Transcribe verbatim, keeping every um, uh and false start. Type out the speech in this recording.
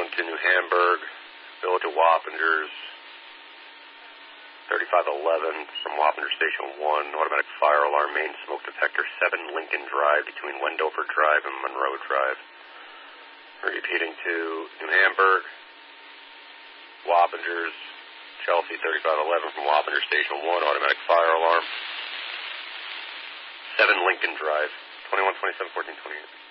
Arlington, New Hamburg, Village of Wappingers, thirty-five eleven from Wappinger Station one, automatic fire alarm, main smoke detector, seven Lincoln Drive between Wendover Drive and Monroe Drive. Repeating to New Hamburg, Wappingers, Chelsea, thirty-five eleven from Wappinger Station one, automatic fire alarm, seven Lincoln Drive, twenty-one twenty-seven fourteen twenty-eight.